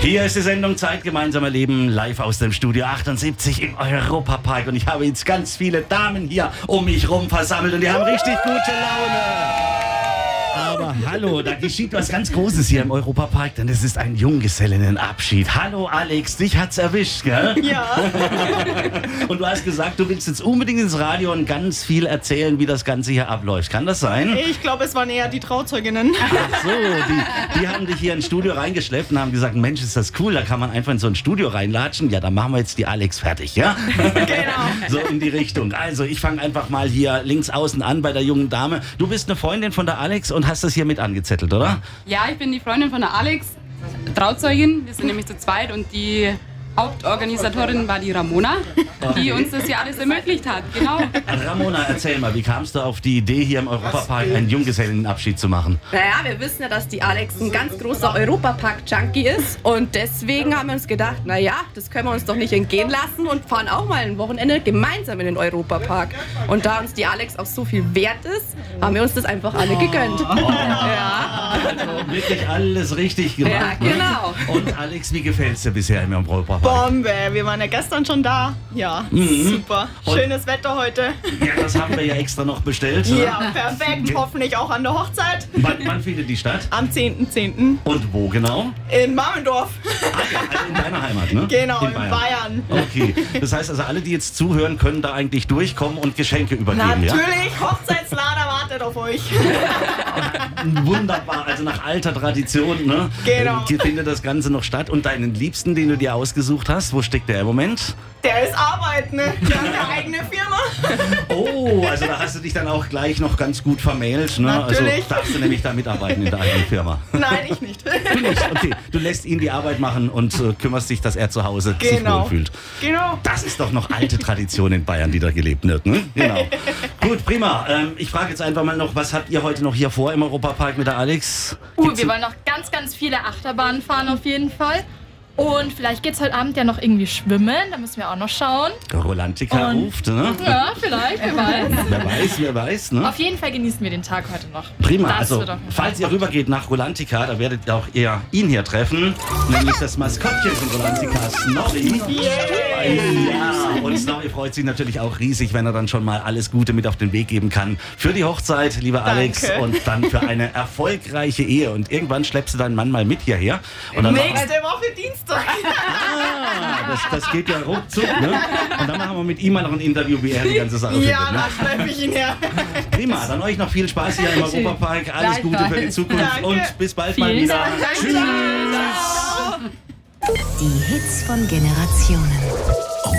Hier ist die Sendung Zeit gemeinsam erleben, live aus dem Studio 78 im Europapark. Und ich habe jetzt ganz viele Damen hier um mich rum versammelt und die haben richtig gute Laune. Aber hallo, da geschieht was ganz Großes hier im Europapark, denn es ist ein Junggesellinnenabschied. Hallo Alex, dich hat's erwischt, gell? Ja. Und du hast gesagt, du willst jetzt unbedingt ins Radio und ganz viel erzählen, wie das Ganze hier abläuft. Kann das sein? Ich glaube, es waren eher die Trauzeuginnen. Ach so, die haben dich hier ins Studio reingeschleppt und haben gesagt, Mensch, ist das cool, da kann man einfach in so ein Studio reinlatschen. Ja, dann machen wir jetzt die Alex fertig, ja? Genau. So in die Richtung. Also, ich fange einfach mal hier links außen an bei der jungen Dame. Du bist eine Freundin von der Alex und hast das hier mit angezettelt, oder? Ja, ich bin die Freundin von der Alex, Trauzeugin. Wir sind nämlich zu zweit und die Hauptorganisatorin war die Ramona, die uns das hier alles ermöglicht hat. Genau. Ramona, erzähl mal, wie kamst du auf die Idee, hier im Europapark einen Junggesellinnenabschied zu machen? Naja, wir wissen ja, dass die Alex ein ganz großer Europapark-Junkie ist und deswegen haben wir uns gedacht, naja, das können wir uns doch nicht entgehen lassen und fahren auch mal ein Wochenende gemeinsam in den Europapark. Und da uns die Alex auch so viel wert ist, haben wir uns das einfach alle gegönnt. Ja. Also wirklich alles richtig gemacht. Ja, genau. Ne? Und Alex, wie gefällt's dir bisher im Europapark? Bombe, wir waren ja gestern schon da. Ja, super. Schönes Wetter heute. Ja, das haben wir ja extra noch bestellt. Ne? Ja, perfekt. Hoffentlich auch an der Hochzeit. Wann findet die statt? Am 10.10. Und wo genau? in Mammendorf. Ah, ja, also in deiner Heimat, ne? Genau, in Bayern. Okay, das heißt also, alle, die jetzt zuhören, können da eigentlich durchkommen und Geschenke übergeben, ja? Natürlich, Hochzeitslader wartet auf euch. Wunderbar, also nach alter Tradition, ne? Genau. Hier findet das Ganze noch statt. Und deinen Liebsten, den du dir ausgesucht hast, wo steckt der im Moment? Der ist arbeiten, ne? Der hat eine eigene Firma. Oh, also da hast du dich dann auch gleich noch ganz gut vermählt, ne? Natürlich. Also darfst du nämlich da mitarbeiten in der eigenen Firma. Nein, ich nicht. Du nicht, okay. Du lässt ihn die Arbeit machen und kümmerst dich, dass er zu Hause sich wohlfühlt. Genau. Das ist doch noch alte Tradition in Bayern, die da gelebt wird, ne? Genau. Gut, prima. Ich frage jetzt einfach mal noch, was habt ihr heute noch hier vor im Europapark mit der Alex? Wir wollen noch ganz, ganz viele Achterbahnen fahren auf jeden Fall. Und vielleicht geht's heute Abend ja noch irgendwie schwimmen, da müssen wir auch noch schauen. Rolantica ruft, ne? Ja, vielleicht, wer weiß. Wer weiß, ne? Auf jeden Fall genießen wir den Tag heute noch. Prima, Das also wird doch falls ihr rübergeht nach Rolantica, da werdet ihr auch eher ihn hier treffen, nämlich das Maskottchen von Rolantica, Snorri. Ja, und Snorri freut sich natürlich auch riesig, wenn er dann schon mal alles Gute mit auf den Weg geben kann für die Hochzeit, lieber Alex, Danke. und dann für eine erfolgreiche Ehe. Und irgendwann schleppst du deinen Mann mal mit hierher. Und dann Nächste Woche Dienstag. das geht ja ruckzuck, ne? Und dann machen wir mit ihm mal noch ein Interview, wie er die ganze Sache Ja, findet. Ne? da schleppe ich ihn her. Prima, dann euch noch viel Spaß hier im Europapark. Alles Gute für die Zukunft Danke. und bis bald mal Vielen wieder. Dank. Tschüss. Die Hits von Generationen.